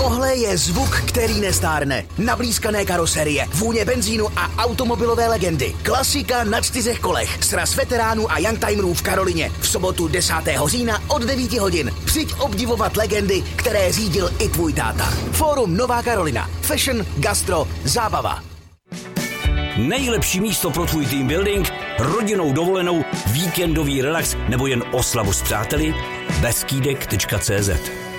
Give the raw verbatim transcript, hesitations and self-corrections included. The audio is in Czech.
Tohle je zvuk, který nestárne. Nablízkané karoserie, vůně benzínu a automobilové legendy. Klasika na čtyřech kolech. Sraz veteránů a youngtimerů v Karolině. V sobotu desátého října od devíti hodin. Přijď obdivovat legendy, které řídil i tvůj táta. Fórum Nová Karolina. Fashion, gastro, zábava. Nejlepší místo pro tvůj team building, rodinnou dovolenou, víkendový relax nebo jen oslavu s přáteli? beskydek tečka cé zet